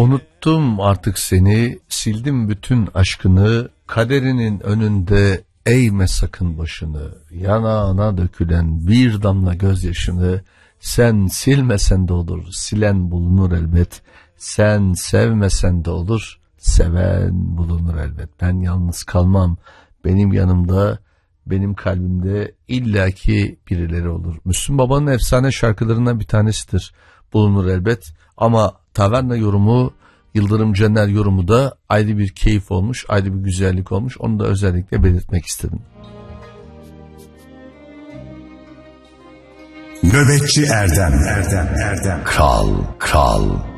Unuttum artık seni, sildim bütün aşkını, kaderinin önünde eğme sakın başını, yanağına dökülen bir damla gözyaşını, sen silmesen de olur, silen bulunur elbet, sen sevmesen de olur, seven bulunur elbet. Ben yalnız kalmam, benim yanımda, benim kalbimde illaki birileri olur. Müslüm Baba'nın efsane şarkılarından bir tanesidir, bulunur elbet. Ama taverna yorumu, Yıldırım Caner yorumu da ayrı bir keyif olmuş, ayrı bir güzellik olmuş. Onu da özellikle belirtmek istedim. Nöbetçi Erdem. Kral.